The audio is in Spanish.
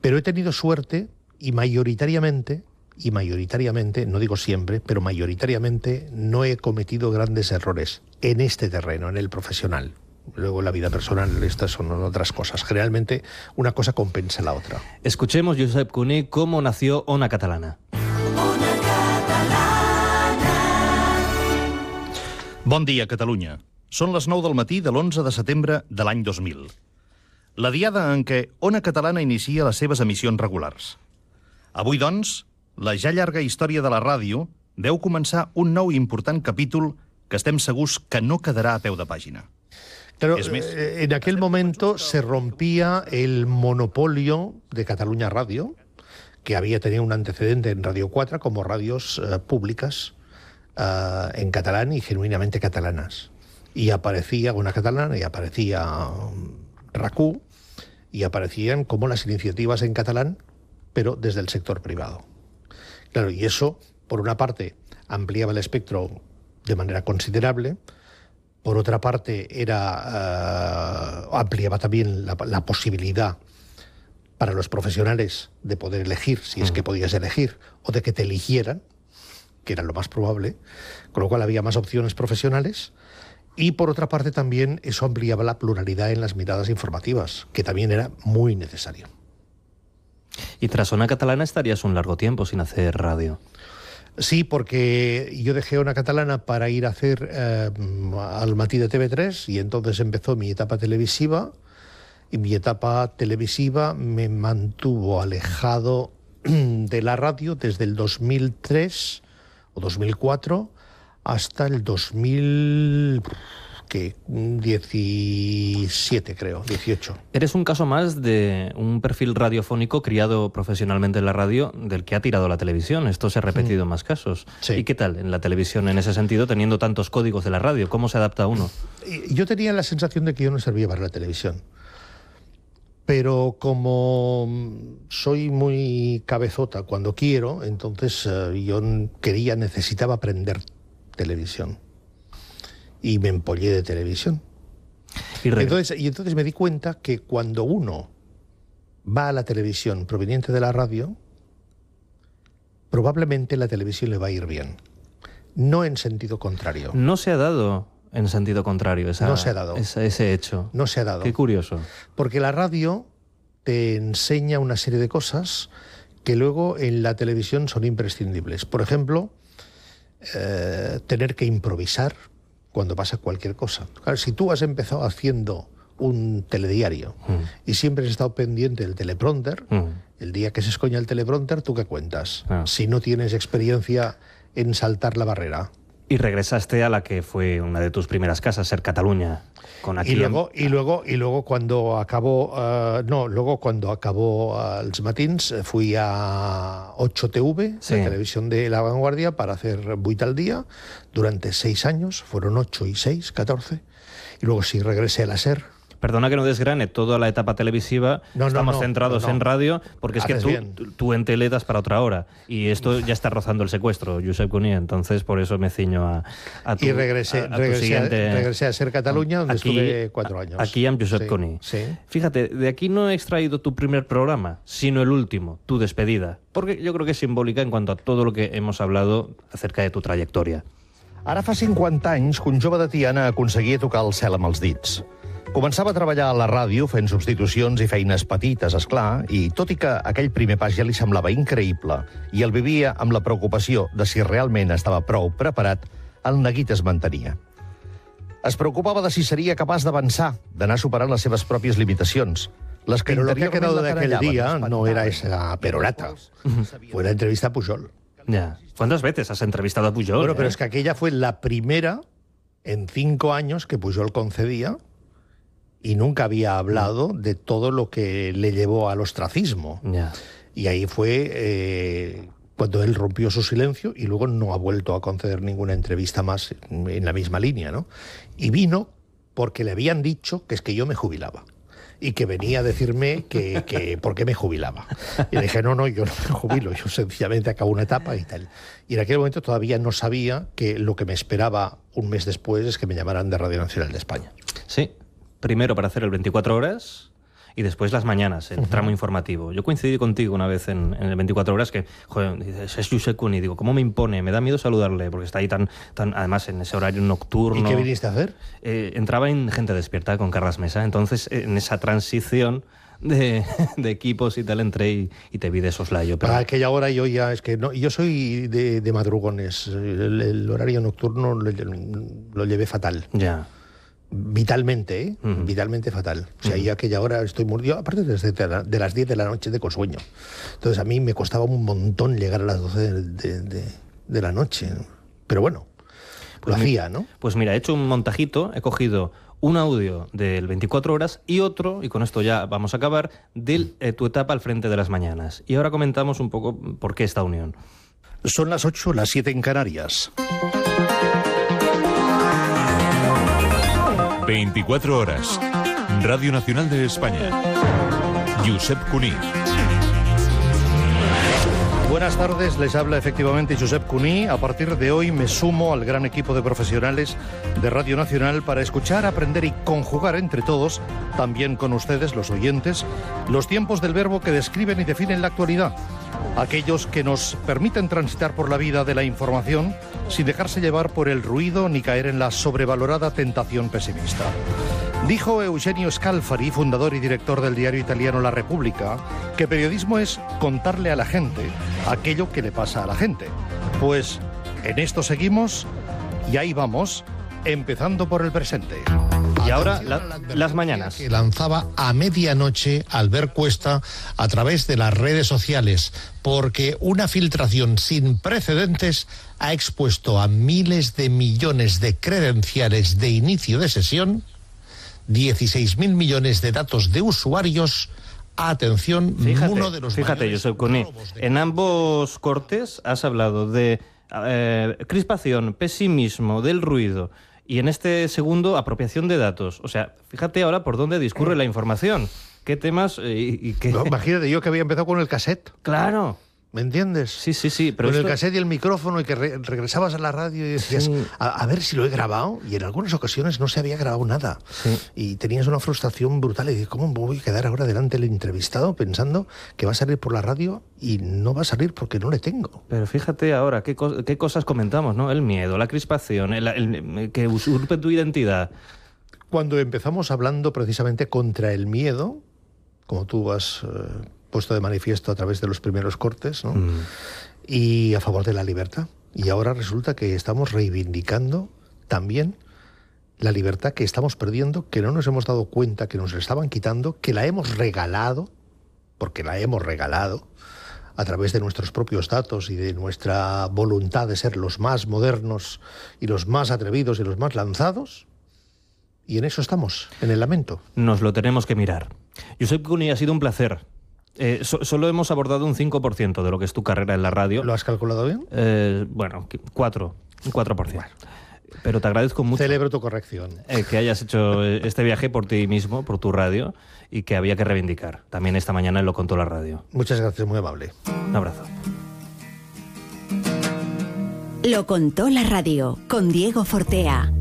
Pero he tenido suerte y mayoritariamente, no digo siempre, pero mayoritariamente no he cometido grandes errores en este terreno, en el profesional. Luego en la vida personal, estas son otras cosas. Generalmente una cosa compensa la otra. Escuchemos, Josep Cuní, cómo nació Ona Catalana. Bon dia, Catalunya. Són les 9 del matí de l'11 de setembre de l'any 2000. La diada en què Ona Catalana inicia les seves emissions regulars. Avui, doncs, la ja llarga història de la ràdio veu començar un nou i important capítol que estem segurs que no quedarà a peu de pàgina. Claro, en aquel momento se rompía el monopolio de Cataluña Radio, que había tenido un antecedente en Radio 4 como radios públicas en catalán y genuinamente catalanas. Y aparecía Ona Catalana y aparecía RAC1 y aparecían como las iniciativas en catalán, pero desde el sector privado. Claro, y eso, por una parte, ampliaba el espectro de manera considerable. Por otra parte, ampliaba también la posibilidad para los profesionales de poder elegir, si es que podías elegir, o de que te eligieran, que era lo más probable, con lo cual había más opciones profesionales. Y por otra parte también eso ampliaba la pluralidad en las miradas informativas, que también era muy necesario. Y tras Ona Catalana estarías un largo tiempo sin hacer radio. Sí, porque yo dejé Ona Catalana para ir a hacer al matí de TV3 y entonces empezó mi etapa televisiva, y mi etapa televisiva me mantuvo alejado de la radio desde el 2003 o 2004 hasta el 2017, creo, 18. Eres un caso más de un perfil radiofónico criado profesionalmente en la radio del que ha tirado la televisión. Esto se ha repetido en más casos. Sí. ¿Y qué tal en la televisión en ese sentido, teniendo tantos códigos de la radio? ¿Cómo se adapta uno? Yo tenía la sensación de que yo no servía para la televisión. Pero como soy muy cabezota cuando quiero, entonces yo necesitaba aprender televisión. Y me empollé de televisión. Entonces me di cuenta que cuando uno va a la televisión proveniente de la radio, probablemente la televisión le va a ir bien. No en sentido contrario. No se ha dado en sentido contrario ese hecho. No se ha dado. Qué curioso. Porque la radio te enseña una serie de cosas que luego en la televisión son imprescindibles. Por ejemplo, tener que improvisar cuando pasa cualquier cosa. Claro, si tú has empezado haciendo un telediario y siempre has estado pendiente del teleprompter, el día que se escoña el teleprompter, ¿tú qué cuentas? Si no tienes experiencia en saltar la barrera. Y regresaste a la que fue una de tus primeras casas, Ser Catalunya. Con aquí y luego cuando acabó Els Matins, fui a 8TV, sí, la televisión de La Vanguardia, para hacer 8 al día durante 6 años. Fueron 8 y 6, 14. Y luego sí regresé a la SER. Perdona que no desgrane toda la etapa televisiva, estamos centrados en radio, porque es que tú en tele das para otra hora, y esto ya está rozando el secuestro, Josep Cuní, entonces por eso me ciño a tu y regresé a Ser Catalunya, donde estuve 4 años. Aquí amb Josep Cuní. Sí. Fíjate, de aquí no he extraído tu primer programa, sino el último, tu despedida, porque yo creo que es simbólica en cuanto a todo lo que hemos hablado acerca de tu trayectoria. Ara fa 50 anys que un jove de Tiana aconseguia tocar el cel amb els dits. Començava a treballar a la ràdio fent substitucions i feines petites, esclar, i tot i que aquell primer pas ja li semblava increïble i el vivia amb la preocupació de si realment estava prou preparat, el neguit es mantenia. Es preocupava de si seria capaç d'avançar, d'anar superant les seves pròpies limitacions. Pero lo que ha quedado de aquel día no era esa perorata, fue la entrevista a Pujol. Ya. ¿Cuántas veces has entrevistado a Pujol? Bueno, pero es que aquella fue la primera en 5 años que Pujol concedía, y nunca había hablado de todo lo que le llevó al ostracismo. Ya. Y ahí fue cuando él rompió su silencio y luego no ha vuelto a conceder ninguna entrevista más en la misma línea, ¿no? Y vino porque le habían dicho que es que yo me jubilaba y que venía a decirme que por qué me jubilaba. Y le dije, no, yo no me jubilo, yo sencillamente acabo una etapa y tal. Y en aquel momento todavía no sabía que lo que me esperaba un mes después es que me llamaran de Radio Nacional de España. Sí. Primero para hacer el 24 horas y después las mañanas, el tramo informativo. Yo coincidí contigo una vez en el 24 horas que, joder, dices, es Josep Cuní, digo, ¿cómo me impone? Me da miedo saludarle, porque está ahí tan además en ese horario nocturno. ¿Y qué viniste a hacer? Entraba en Gente Despierta con Carles Mesa, entonces en esa transición de equipos y tal entré y te vi de soslayo. Pero... A aquella hora yo ya, es que no, yo soy de madrugones, el horario nocturno lo llevé fatal. Ya. Vitalmente, vitalmente fatal. O sea, yo a aquella hora estoy muriendo, aparte de las 10 de la noche de consueño. Entonces a mí me costaba un montón llegar a las 12 de la noche. Pero bueno, pues lo hacía, ¿no? Pues mira, he hecho un montajito, he cogido un audio del 24 horas y otro, y con esto ya vamos a acabar, de tu etapa al frente de las mañanas. Y ahora comentamos un poco por qué esta unión. Son las 8, las 7 en Canarias. 24 horas. Radio Nacional de España. Josep Cuní. Buenas tardes, les habla efectivamente Josep Cuní. A partir de hoy me sumo al gran equipo de profesionales de Radio Nacional para escuchar, aprender y conjugar entre todos, también con ustedes, los oyentes, los tiempos del verbo que describen y definen la actualidad. Aquellos que nos permiten transitar por la vida de la información sin dejarse llevar por el ruido ni caer en la sobrevalorada tentación pesimista. Dijo Eugenio Scalfari, fundador y director del diario italiano La Repubblica, que periodismo es contarle a la gente aquello que le pasa a la gente. Pues en esto seguimos y ahí vamos, empezando por el presente. Y ahora las mañanas. Que lanzaba a medianoche Albert Cuesta a través de las redes sociales, porque una filtración sin precedentes ha expuesto a miles de millones de credenciales de inicio de sesión, 16.000 millones de datos de usuarios. Atención, uno de los fíjate, Josep Cuní, en ambos cortes has hablado de crispación, pesimismo, del ruido. Y en este segundo, apropiación de datos. O sea, fíjate ahora por dónde discurre la información. ¿Qué temas y qué...? No, imagínate, yo que había empezado con el cassette. Claro. ¿Me entiendes? Sí. Pero con el cassette y el micrófono, y que regresabas a la radio y decías, sí, a ver si lo he grabado. Y en algunas ocasiones no se había grabado nada. Sí. Y tenías una frustración brutal. Y dices, ¿cómo me voy a quedar ahora delante del entrevistado pensando que va a salir por la radio y no va a salir porque no le tengo? Pero fíjate ahora, qué cosas comentamos, ¿no? El miedo, la crispación, el que usurpe tu identidad. Cuando empezamos hablando precisamente contra el miedo, como tú has... puesto de manifiesto a través de los primeros cortes, ¿no? Y a favor de la libertad. Y ahora resulta que estamos reivindicando también la libertad que estamos perdiendo, que no nos hemos dado cuenta que nos la estaban quitando, que la hemos regalado, porque la hemos regalado, a través de nuestros propios datos y de nuestra voluntad de ser los más modernos y los más atrevidos y los más lanzados. Y en eso estamos, en el lamento. Nos lo tenemos que mirar. Josep Cuní, ha sido un placer. Solo hemos abordado un 5% de lo que es tu carrera en la radio. ¿Lo has calculado bien? Bueno, 4%. Bueno. Pero te agradezco mucho. Celebro tu corrección. Que hayas hecho este viaje por ti mismo, por tu radio, y que había que reivindicar. También esta mañana Lo Contó la Radio. Muchas gracias, muy amable. Un abrazo. Lo Contó la Radio, con Diego Fortea.